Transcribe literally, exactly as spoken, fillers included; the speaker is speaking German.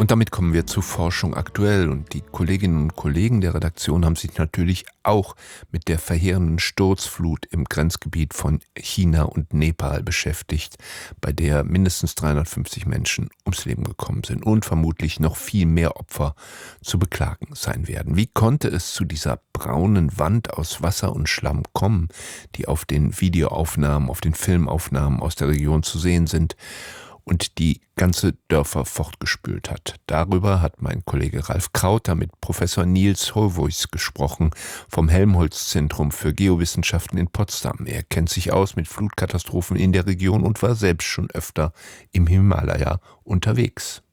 Und damit kommen wir zu Forschung aktuell. Und die Kolleginnen und Kollegen der Redaktion haben sich natürlich auch mit der verheerenden Sturzflut im Grenzgebiet von China und Nepal beschäftigt, bei der mindestens dreihundertfünfzig Menschen ums Leben gekommen sind und vermutlich noch viel mehr Opfer zu beklagen sein werden. Wie konnte es zu dieser braunen Wand aus Wasser und Schlamm kommen, die auf den Videoaufnahmen, auf den Filmaufnahmen aus der Region zu sehen sind und die ganze Dörfer fortgespült hat? Darüber hat mein Kollege Ralf Krauter mit Professor Niels Holvoys gesprochen vom Helmholtz-Zentrum für Geowissenschaften in Potsdam. Er kennt sich aus mit Flutkatastrophen in der Region und war selbst schon öfter im Himalaya unterwegs.